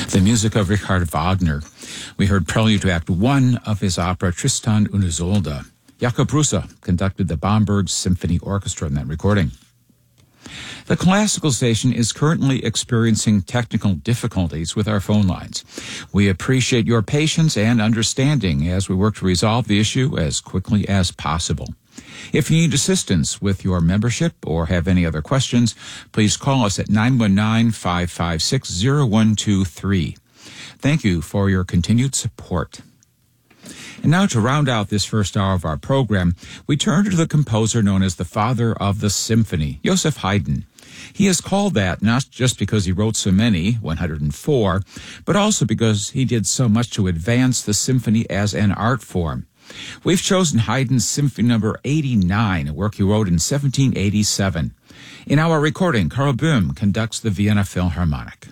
The music of Richard Wagner. We heard Prelude to Act 1 of his opera Tristan und Isolde. Jakob Rusa conducted the Bamberg Symphony Orchestra in that recording. The classical station is currently experiencing technical difficulties with our phone lines. We appreciate your patience and understanding as we work to resolve the issue as quickly as possible. If you need assistance with your membership or have any other questions, please call us at 919-556-0123. Thank you for your continued support. And now to round out this first hour of our program, we turn to the composer known as the father of the symphony, Joseph Haydn. He is called that not just because he wrote so many, 104, but also because he did so much to advance the symphony as an art form. We've chosen Haydn's Symphony Number 89, a work he wrote in 1787. In our recording, Karl Böhm conducts the Vienna Philharmonic.